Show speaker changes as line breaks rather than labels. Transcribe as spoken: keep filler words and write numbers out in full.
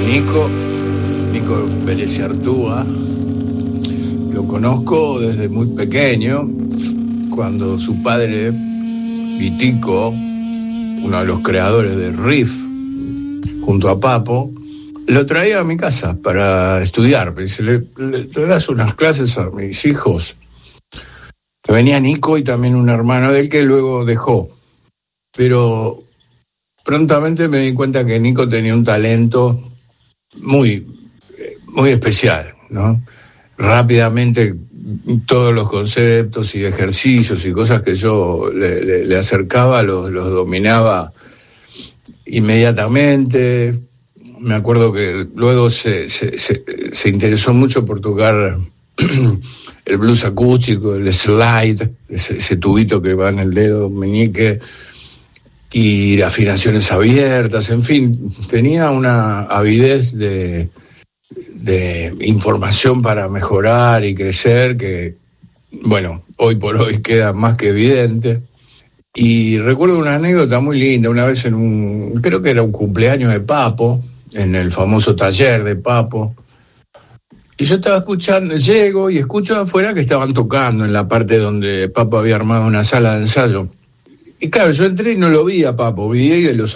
Nico, Nico Pérez Artúa. Lo conozco desde muy pequeño, cuando su padre, Vitico, uno de los creadores de Riff, junto a Papo, lo traía a mi casa para estudiar. Me dice, le, le, le das unas clases a mis hijos. Venía Nico y también un hermano de él que luego dejó. Pero prontamente me di cuenta que Nico tenía un talento muy, muy especial, ¿no? Rápidamente todos los conceptos y ejercicios y cosas que yo le, le, le acercaba los, los dominaba inmediatamente. Me acuerdo que luego se, se, se, se interesó mucho por tocar el blues acústico, el slide, ese, ese tubito que va en el dedo meñique, y afinaciones abiertas, en fin, tenía una avidez de, de información para mejorar y crecer que, bueno, hoy por hoy queda más que evidente. Y recuerdo una anécdota muy linda, una vez en un, creo que era un cumpleaños de Papo, en el famoso taller de Papo, y yo estaba escuchando, llego y escucho afuera que estaban tocando en la parte donde Papo había armado una sala de ensayo. Y claro, yo entré y no lo vi a Papo, vi a los